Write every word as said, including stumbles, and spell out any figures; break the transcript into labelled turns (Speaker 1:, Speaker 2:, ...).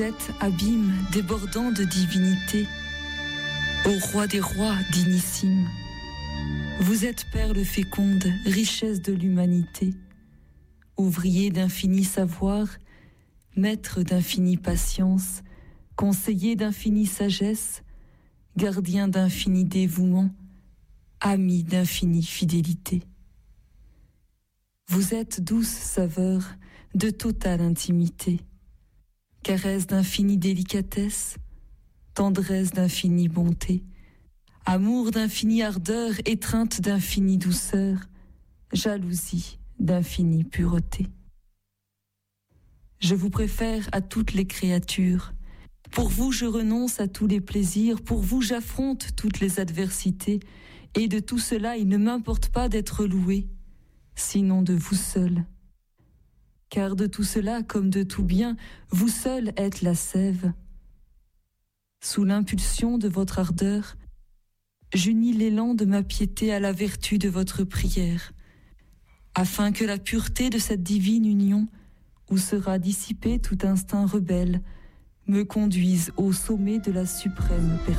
Speaker 1: êtes abîme débordant de divinité, ô roi des rois dignissime. Vous êtes perle féconde, richesse de l'humanité, ouvrier d'infini savoir, maître d'infinie patience, conseiller d'infinie sagesse, gardien d'infini dévouement, ami d'infinie fidélité. Vous êtes douce saveur de totale intimité, caresse d'infinie délicatesse, tendresse d'infinie bonté, amour d'infinie ardeur, étreinte d'infinie douceur, jalousie d'infinie pureté. Je vous préfère à toutes les créatures. Pour vous, je renonce à tous les plaisirs. Pour vous, j'affronte toutes les adversités. Et de tout cela, il ne m'importe pas d'être loué, sinon de vous seul. Car de tout cela, comme de tout bien, vous seul êtes la sève. Sous l'impulsion de votre ardeur, j'unis l'élan de ma piété à la vertu de votre prière, afin que la pureté de cette divine union, où sera dissipé tout instinct rebelle, me conduise au sommet de la suprême perfection.